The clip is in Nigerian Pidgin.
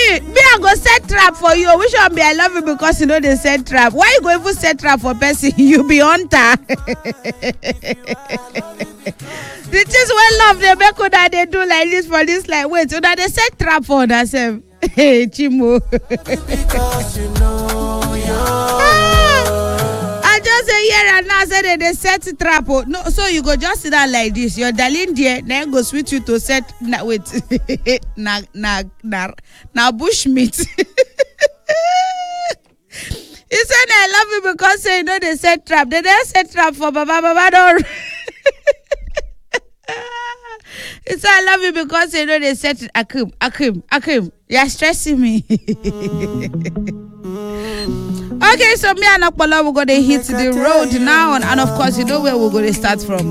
I go set trap for you. Which one be I love you because you know they set trap? Why you go even set trap for person? You be hunter. The things when love they make that they do like this for this, like wait, so that they set trap for themselves. Hey, Chimo. I just say here and now say they set trap. No, so you go just sit down like this. Your darling dear, then go switch you to set wait. na bushmeat. He said I love you because say you know they set trap. They set trap for Baba don't. He said I love you because you know they said Akim. You're stressing me. Okay, so me and Akpala we're gonna hit the road now, and of course you know where we're gonna start from.